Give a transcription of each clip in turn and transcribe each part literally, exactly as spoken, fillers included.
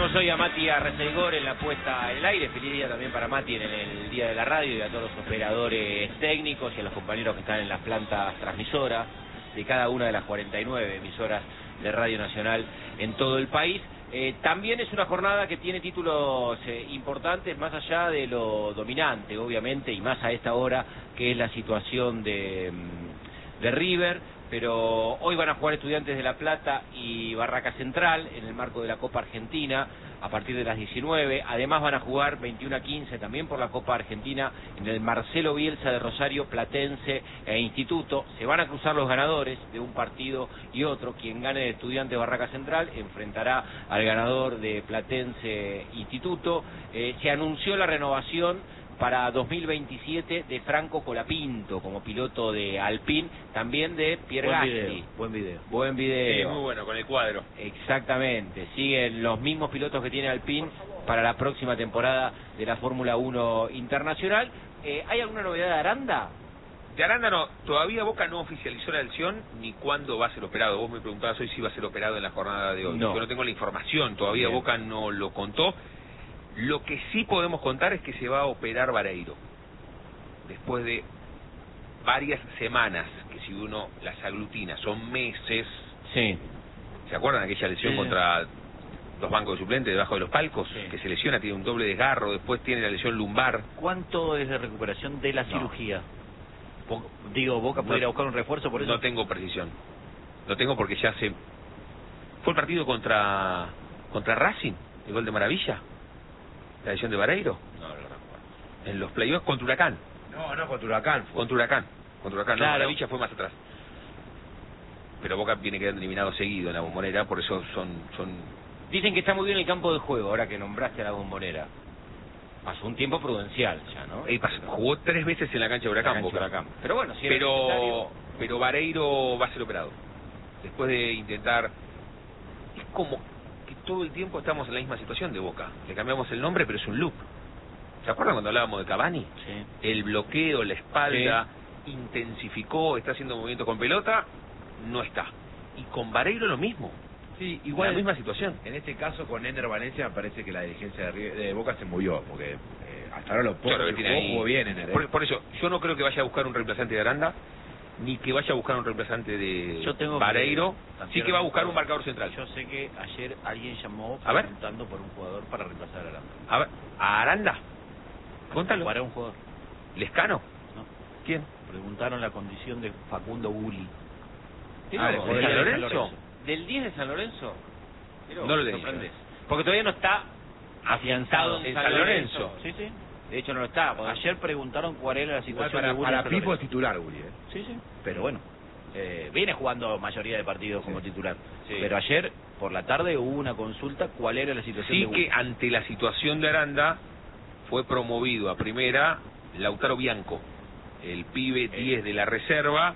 Tenemos hoy a Mati Arreceigor en la puesta en el aire. Feliz día también para Mati en el Día de la Radio y a todos los operadores técnicos y a los compañeros que están en las plantas transmisoras de cada una de las cuarenta y nueve emisoras de Radio Nacional en todo el país. Eh, también es una jornada que tiene títulos eh, importantes, más allá de lo dominante, obviamente, y más a esta hora, que es la situación de, de River. Pero hoy van a jugar Estudiantes de La Plata y Barraca Central en el marco de la Copa Argentina a partir de las diecinueve. Además van a jugar veintiuno a quince también por la Copa Argentina en el Marcelo Bielsa de Rosario, Platense e Instituto. Se van a cruzar los ganadores de un partido y otro. Quien gane de Estudiantes Barraca Central enfrentará al ganador de Platense Instituto. Eh, se anunció la renovación para dos mil veintisiete de Franco Colapinto como piloto de Alpine, también de Pierre Buen Gasly. video, buen video. Buen video. Sí, muy bueno, con el cuadro. Exactamente, siguen los mismos pilotos que tiene Alpine para la próxima temporada de la Fórmula uno Internacional. Eh, ¿Hay alguna novedad de Aranda? De Aranda no, todavía Boca no oficializó la lesión ni cuándo va a ser operado. Vos me preguntabas hoy si va a ser operado en la jornada de hoy. No. Yo no tengo la información, todavía Bien. Boca no lo contó. Lo que sí podemos contar es que se va a operar Vareiro. Después de varias semanas, que si uno las aglutina, son meses. Sí. ¿Se acuerdan de aquella lesión Sí. contra los bancos de suplentes debajo de los palcos? Sí. Que se lesiona, tiene un doble desgarro, después tiene la lesión lumbar. ¿Cuánto es de recuperación de la No. cirugía? Bo- Digo, Boca puede No- ir a buscar un refuerzo por eso. No tengo precisión. No tengo porque ya se... Fue el partido contra contra Racing, el gol de Maravilla. La lesión de Vareiro. No, no recuerdo. En los playoffs contra Huracán. No, no, contra Huracán. fue. Contra Huracán. Contra Huracán. Claro. No, Maravilla fue más atrás. Pero Boca viene quedando eliminado seguido en la Bombonera, por eso son... son Dicen que está muy bien el campo de juego, ahora que nombraste a la Bombonera. Pasó un tiempo prudencial ya, ¿no? Ey, pasó- jugó tres veces en la cancha de Huracán, La cancha Boca. de Huracán. Pero bueno, si era necesario. Pero, pero Vareiro va a ser operado. Después de intentar... Es como que todo el tiempo estamos en la misma situación de Boca. Le cambiamos el nombre, pero es un loop. ¿Se acuerdan cuando hablábamos de Cavani? Sí. El bloqueo, la espalda, intensificó, está haciendo movimientos con pelota, no está. Y con Vareiro lo mismo. Sí, Igual la misma situación. En este caso con Ender Valencia me parece que la dirigencia de, River- de Boca se movió, porque eh, hasta ahora lo poco Claro, que que tiene jugó, ahí- jugó bien Ender. ¿eh? Por, por eso, yo no creo que vaya a buscar un reemplazante de Aranda, ni que vaya a buscar un reemplazante de Yo tengo Vareiro, que- sí que va a buscar un marcador central. Yo sé que ayer alguien llamó A ver. preguntando por un jugador para reemplazar a Aranda. A ver, a Aranda. Contalo. Para un jugador. ¿Lescano? ¿No? ¿Quién? Preguntaron la condición de Facundo Uli. Mirá Ah, vos, ¿de ¿del San diez de Lorenzo? ¿Del diez de San Lorenzo? Mirá vos, No lo me tenía. sorprendés. Porque todavía no está afianzado en, En San, San Lorenzo. Lorenzo. Sí, sí. De hecho no lo está. porque- Ayer preguntaron cuál era la Igual situación para, de Uli para en San Pipo es Lorenzo. titular, Uli. ¿eh? Sí, sí. Pero bueno, eh, viene jugando mayoría de partidos como Sí. titular. Sí. Pero ayer, por la tarde, hubo una consulta cuál era la situación Sí de Uli. que ante la situación de Aranda fue promovido a primera Lautaro Bianco, el pibe diez de la reserva,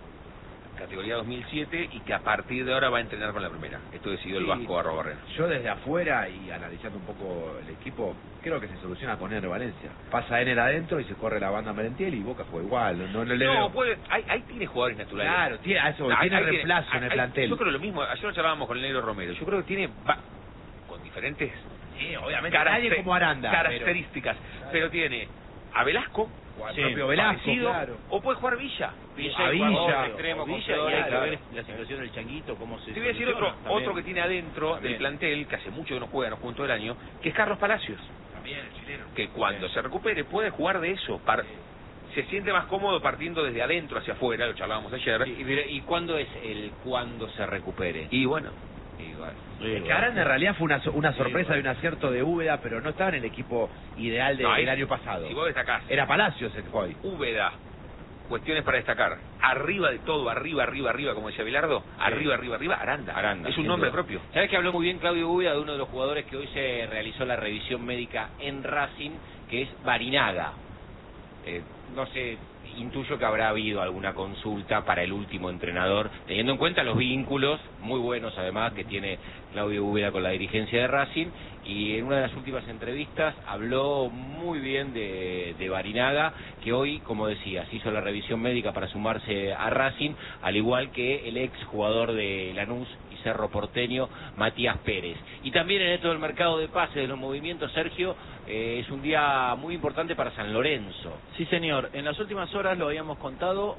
categoría dos mil siete, y que a partir de ahora va a entrenar con la primera. Esto decidió el Sí. Vasco Arrobarrena. Yo desde afuera y analizando un poco el equipo, creo que se soluciona con Ender Valencia. Pasa Ener adentro y se corre la banda Merentiel y Boca juega igual. No, no le No, veo- puede, ahí, ahí tiene jugadores naturales. Claro, tiene, a eso, Ahí- tiene ahí reemplazo en el ahí- plantel. Yo creo lo mismo, ayer lo charlábamos con el negro Romero, yo creo que tiene, va- con diferentes Sí, obviamente caracter- nadie como Aranda. características, pero, tiene a Velasco, O al Sí, propio Velasco, parecido, claro. o puede jugar Villa. Villa, a y Villa, Juan Gómez, a extremo, Villa, con y hay Flores, que claro. ver la situación del Changuito, cómo se Te voy a decir otro, soluciona también. otro que tiene adentro También. del plantel, que hace mucho que no juega, no jugó en todo el año, que es Carlos Palacios, También el chileno. que cuando Sí. se recupere puede jugar de eso, par- se siente más cómodo partiendo desde adentro hacia afuera, lo charlábamos ayer, Y, y, ¿y cuándo es el cuándo se recupere? y bueno, Y bueno. Sí, Es que bueno. Aranda en realidad fue una, so- una Sí, sorpresa bueno. y un acierto de Úbeda, pero no estaba en el equipo ideal de- No, ahí- del año pasado. si vos destacás, Era Palacios el que fue hoy. Úbeda, cuestiones para destacar, arriba de todo, arriba, arriba, arriba, como decía Bilardo, arriba, arriba, arriba, Aranda, Aranda, es un sin nombre duda. propio. ¿Sabes que habló muy bien Claudio Úbeda de uno de los jugadores que hoy se realizó la revisión médica en Racing, que es Barinaga? Eh, no sé, intuyo que habrá habido alguna consulta para el último entrenador, teniendo en cuenta los vínculos muy buenos además que tiene Claudio Úbeda con la dirigencia de Racing, y en una de las últimas entrevistas habló muy bien de, de Barinaga, que hoy, como decías, hizo la revisión médica para sumarse a Racing, al igual que el ex jugador de Lanús y Cerro Porteño, Matías Pérez. Y también en esto del mercado de pases, de los movimientos, Sergio, eh, es un día muy importante para San Lorenzo. Sí, señor. En las últimas horas, lo habíamos contado,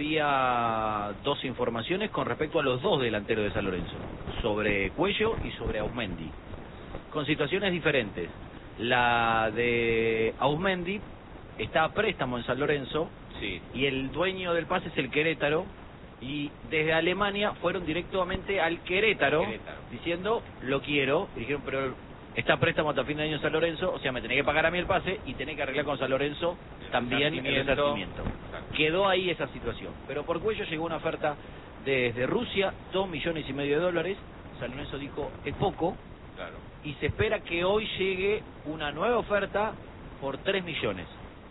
había dos informaciones con respecto a los dos delanteros de San Lorenzo, sobre Cuello y sobre Ausmendi, con situaciones diferentes. La de Ausmendi está a préstamo en San Lorenzo, Sí. y el dueño del pase es el Querétaro, y desde Alemania fueron directamente al Querétaro, Querétaro. diciendo, lo quiero, y dijeron, pero está a préstamo hasta fin de año en San Lorenzo, o sea, me tenés que pagar a mí el pase y tenés que arreglar con San Lorenzo también el resarcimiento. resarcimiento. Quedó ahí esa situación, pero por Cuello llegó una oferta desde Rusia, dos millones y medio de dólares. San Lorenzo dijo, es poco, Claro. y se espera que hoy llegue una nueva oferta por tres millones.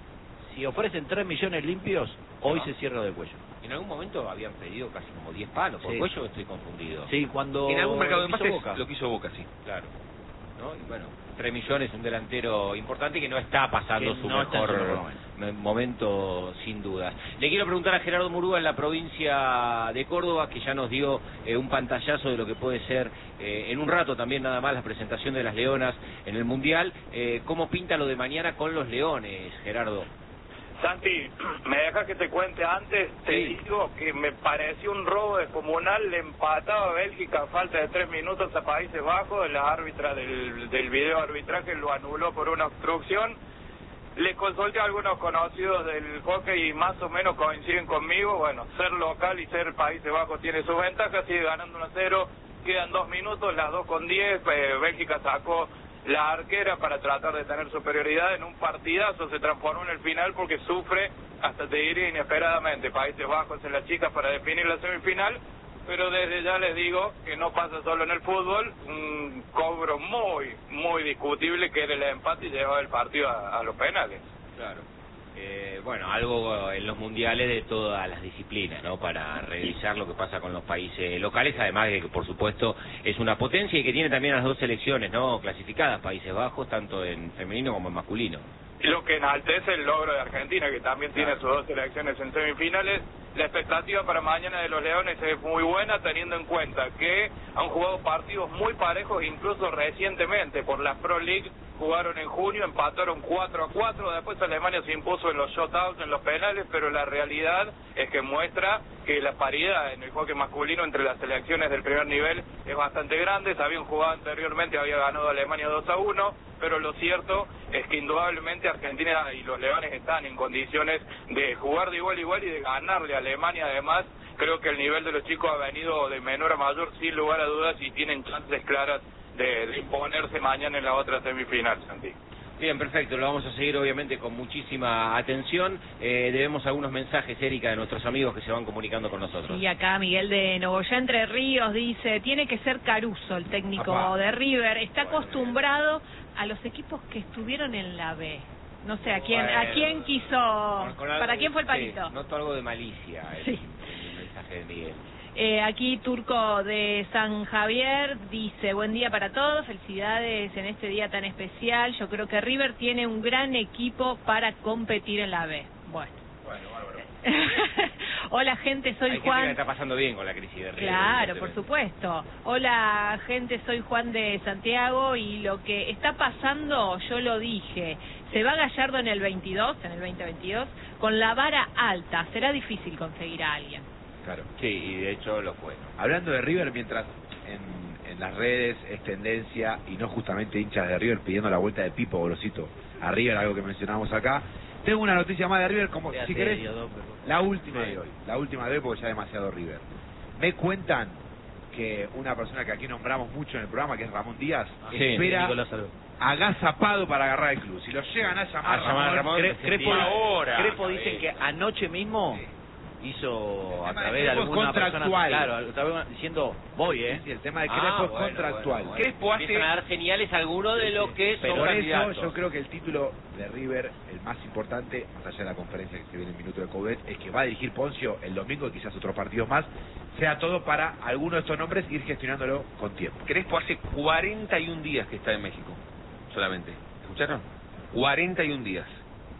Si ofrecen tres millones limpios, hoy Ah. se cierra de Cuello. En algún momento habían pedido casi como diez palos. ¿Por Sí. Cuello estoy confundido? Sí, cuando En algún mercado de quiso pases Boca. lo quiso Boca, sí. Claro. ¿No? Y bueno, tres millones, un delantero importante que no está pasando Que su no está en mejor su mejor momento. me- momento, sin dudas. Le quiero preguntar a Gerardo Murúa en la provincia de Córdoba, que ya nos dio eh, un pantallazo de lo que puede ser eh, en un rato también nada más la presentación de las Leonas en el Mundial. Eh, ¿Cómo pinta lo de mañana con los Leones, Gerardo? Santi, me dejas que te cuente antes, te Sí. digo que me pareció un robo descomunal, le empataba a Bélgica a falta de tres minutos a Países Bajos, la árbitra del, del video arbitraje lo anuló por una obstrucción. Le consulté a algunos conocidos del hockey y más o menos coinciden conmigo. Bueno, ser local y ser Países Bajos tiene sus ventajas, sigue ganando uno a cero, quedan dos minutos, las dos con diez, eh, Bélgica sacó la arquera para tratar de tener superioridad en un partidazo, se transformó en el final porque sufre, hasta te diré inesperadamente, Países Bajos en la chica para definir la semifinal, pero desde ya les digo que no pasa solo en el fútbol, un cobro muy, muy discutible que era el empate y llevaba el partido a, a los penales. Claro. Eh, bueno, algo en los mundiales de todas las disciplinas, ¿no? Para revisar lo que pasa con los países locales, además de que, por supuesto, es una potencia y que tiene también las dos selecciones, ¿no? Clasificadas, Países Bajos, tanto en femenino como en masculino. Lo que enaltece el logro de Argentina, que también tiene Claro. sus dos selecciones en semifinales. La expectativa para mañana de los Leones es muy buena, teniendo en cuenta que han jugado partidos muy parejos, incluso recientemente, por la Pro League. Jugaron en junio, empataron cuatro a cuatro, después Alemania se impuso en los shutouts, en los penales, pero la realidad es que muestra que la paridad en el hockey masculino entre las selecciones del primer nivel es bastante grande. Se habían jugado anteriormente, había ganado Alemania dos a uno, pero lo cierto es que indudablemente Argentina y los Leones están en condiciones de jugar de igual a igual y de ganarle a Alemania. Además, creo que el nivel de los chicos ha venido de menor a mayor, sin lugar a dudas, y tienen chances claras de, de imponerse mañana en la otra semifinal, Santi. Bien, perfecto, lo vamos a seguir obviamente con muchísima atención. Eh, debemos algunos mensajes, Erika, de nuestros amigos que se van comunicando con nosotros. Y acá Miguel de Nogoyá, Entre Ríos, dice, tiene que ser Caruso, el técnico Apá. de River. Está acostumbrado a los equipos que estuvieron en la B. No sé, ¿a quién, Bueno, a quién quiso, Con- con algo- para quién fue el palito? Sí, noto algo de malicia el, Sí. el mensaje de Miguel. Eh, aquí Turco de San Javier dice, buen día para todos, felicidades en este día tan especial. Yo creo que River tiene un gran equipo para competir en la B. Bueno. Bueno, bárbaro. Hola gente, soy Hay gente Juan. que la está pasando bien con la crisis de River. Claro, por evidentemente. supuesto. Hola gente, soy Juan de Santiago y lo que está pasando, yo lo dije, se va Gallardo en el veintidós, en el veinte veintidós, con la vara alta, será difícil conseguir a alguien. Claro. Sí, y de hecho lo fue. Hablando de River, mientras en, en las redes es tendencia y no justamente hinchas de River pidiendo la vuelta de Pipo Golosito a River, algo que mencionamos acá, tengo una noticia más de River, como Sea si querés, serio, Doc, pero- la última Sí. de hoy, la última de hoy porque ya demasiado River. Me cuentan que una persona que aquí nombramos mucho en el programa, que es Ramón Díaz, Sí, espera Nicolás Salvo. agazapado para agarrar el club. Si lo llegan a llamar, A llamar a Ramón, Cre- se Crepo, tira ahora. Crepo dicen que anoche mismo Sí. hizo El a tema través de de Crespo es alguna persona, contractual. claro, a través de- diciendo voy, eh. Sí, el tema de Ah, Crespo es bueno, contractual. bueno, bueno. Crespo hace- Empiezan a dar señales algunos de lo que Pero son por eso candidatos. yo creo que el título de River, el más importante, más allá de la conferencia que se viene en el minuto de Coudet, es que va a dirigir Poncio el domingo y quizás otros partidos más, sea todo para alguno de estos nombres ir gestionándolo con tiempo. Crespo hace cuarenta y un días que está en México, solamente. ¿Escucharon? cuarenta y un días.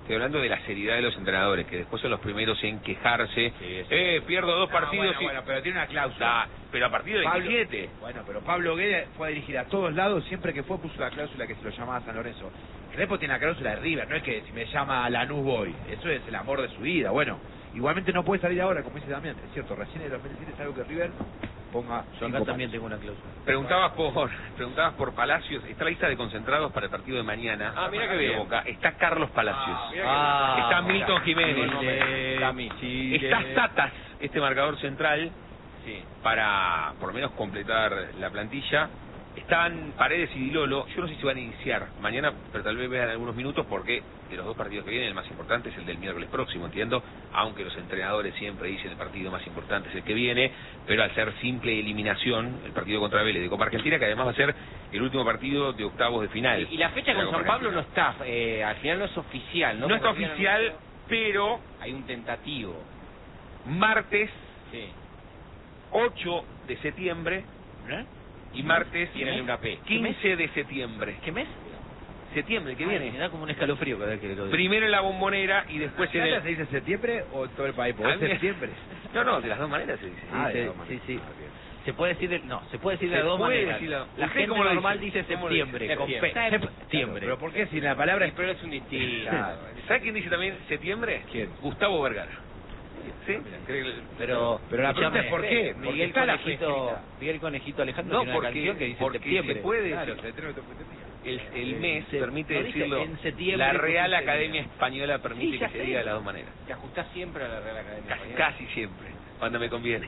Estoy hablando de la seriedad de los entrenadores, que después son los primeros en quejarse. Sí, sí. Eh, pierdo dos no, partidos bueno, y... bueno, pero tiene una cláusula. Da, pero a partir del Pablo, veintisiete. Bueno, pero Pablo Guede fue a dirigir a todos lados, siempre que fue puso la cláusula que se lo llamaba San Lorenzo. Crespo tiene la cláusula de River, no es que si me llama Lanús voy, eso es el amor de su vida. Bueno, igualmente no puede salir ahora, como dice Damián, es cierto, recién en el dos mil diecisiete es algo que River ponga... Yo acá también tengo una cláusula. Preguntabas por preguntabas por Palacios, está la lista de concentrados para el partido de mañana. Ah, mira qué bien. Boca. Está Carlos Palacios. Ah, mira Ah, está Milton Jiménez. Chile, Está mi- Chile. Está Tatas, este marcador central, Sí. para por lo menos completar la plantilla. Están Paredes y Dilolo. Yo no sé si van a iniciar mañana, pero tal vez vean algunos minutos, porque de los dos partidos que vienen, el más importante es el del miércoles próximo, entiendo, aunque los entrenadores siempre dicen el partido más importante es el que viene, pero al ser simple eliminación, el partido contra Vélez de Copa Argentina, que además va a ser el último partido de octavos de final. Y, y la fecha de la con Copa San Pablo no Argentina. está, eh, al final no es oficial, ¿no? No está Como decían oficial, anunciado, pero hay un tentativo. martes Sí. ocho de septiembre ¿Eh? y martes Tienen una P. quince de septiembre. ¿Qué mes? Septiembre que Ay, viene. me da como un escalofrío cada vez que lo digo. Primero en la Bombonera y después en el... ¿Se dice septiembre o en todo el país? Porque A es mí- septiembre. No, no, de las dos maneras se dice. Ah, Sí, de sí, todas sí, maneras. sí. Ah, bien. Se puede decir de, no, se puede decir de Se las dos puede maneras. decir la- La ¿Usted gente cómo lo normal dice? dice ¿Cómo lo dice? septiembre, con P. Septiembre. Septiembre. Pero ¿por qué si la palabra es... Pero es un distinto. Claro. ¿Sabe quién dice también septiembre? ¿Quién? Gustavo Vergara. ¿Sí? Creo que- Pero, Pero la escúchame, pregunta es ¿por qué? Porque Miguel está la Conejito, fecha. Miguel Conejito Alejandro No, tiene una porque- canción que dice porque septiembre. se puede Claro, decir. se tiene que tomar- El, el mes Se- permite no dice decirlo. en septiembre La porque Real se Academia diga. Española permite Sí, ya que se sé. diga de las dos maneras. Te ajustás siempre a la Real Academia Casi, Española. casi siempre, cuando me conviene.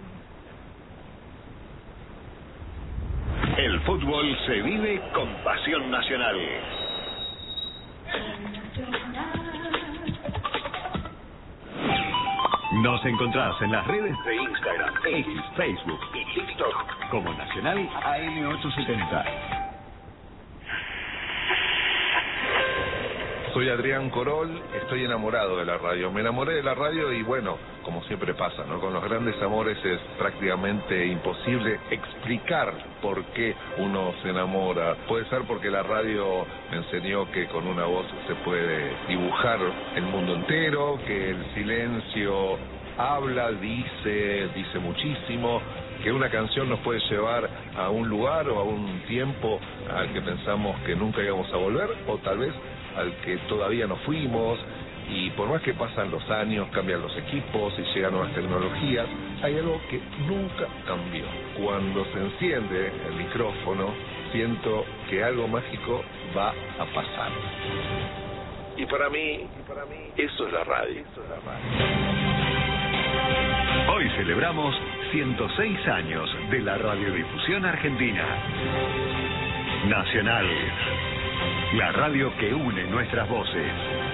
El fútbol se vive con pasión nacional. Nos encontrás en las redes de Instagram, X, Facebook y TikTok como Nacional A M ochocientos setenta. Soy Adrián Corol, estoy enamorado de la radio. Me enamoré de la radio y bueno, como siempre pasa, ¿no? Con los grandes amores es prácticamente imposible explicar por qué uno se enamora. Puede ser porque la radio me enseñó que con una voz se puede dibujar el mundo entero, que el silencio habla, dice, dice muchísimo, que una canción nos puede llevar a un lugar o a un tiempo al que pensamos que nunca íbamos a volver, o tal vez al que todavía no fuimos, y por más que pasan los años, cambian los equipos y llegan nuevas tecnologías, hay algo que nunca cambió. Cuando se enciende el micrófono, siento que algo mágico va a pasar. Y para mí, para mí eso es la radio. Eso es la radio. Hoy celebramos ciento seis años de la radiodifusión argentina. Nacional, la radio que une nuestras voces.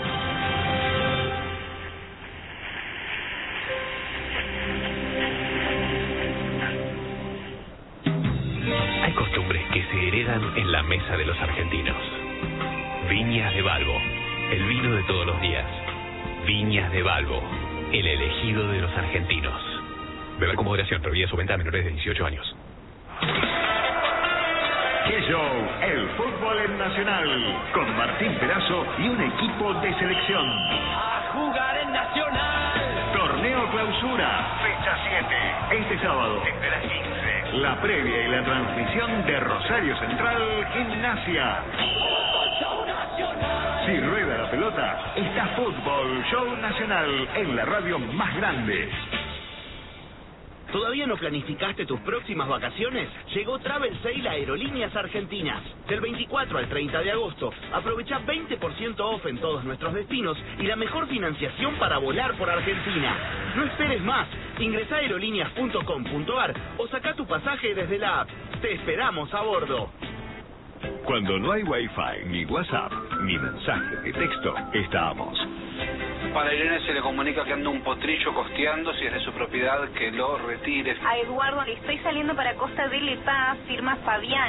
Hay costumbres que se heredan en la mesa de los argentinos. Viñas de Balbo, el vino de todos los días. Viñas de Balbo, el elegido de los argentinos. Beber con moderación, prohibida su venta a menores de dieciocho años. ¡Qué show! El fútbol en Nacional, con Martín Perazo y un equipo de selección. ¡A jugar en Nacional! Torneo Clausura, fecha siete, este sábado, desde las quince. La previa y la transmisión de Rosario Central Gimnasia. Si rueda la pelota, está Fútbol Show Nacional en la radio más grande. ¿Todavía no planificaste tus próximas vacaciones? Llegó Travel Sale a Aerolíneas Argentinas. Del veinticuatro al treinta de agosto, aprovecha veinte por ciento off en todos nuestros destinos y la mejor financiación para volar por Argentina. No esperes más. Ingresá a aerolíneas punto com punto ar o saca tu pasaje desde la app. Te esperamos a bordo. Cuando no hay Wi-Fi, ni WhatsApp, ni mensaje de texto, estamos. Para Irene se le comunica que anda un potrillo costeando, si es de su propiedad, que lo retire. A Eduardo le estoy saliendo para Costa del Paz, firma Fabián.